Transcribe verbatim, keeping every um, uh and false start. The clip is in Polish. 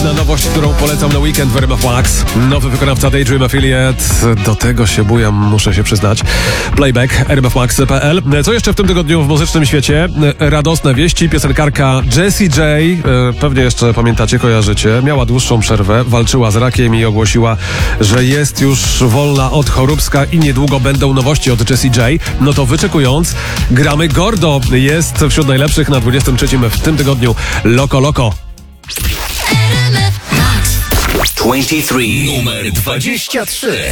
Głośna nowość, którą polecam na weekend w R M F Max. Nowy wykonawca Daydream Affiliate. Do tego się bujam, muszę się przyznać. Playback, r m f max kropka p l. Co jeszcze w tym tygodniu w muzycznym świecie? Radosne wieści. Piosenkarka Jessie J, pewnie jeszcze pamiętacie, kojarzycie, miała dłuższą przerwę, walczyła z rakiem i ogłosiła, że jest już wolna od choróbska i niedługo będą nowości od Jessie J. No to wyczekując, gramy Gordo. Jest wśród najlepszych na dwudziestym trzecim w tym tygodniu. Loko Loko. dwadzieścia trzy. Numer dwadzieścia trzy.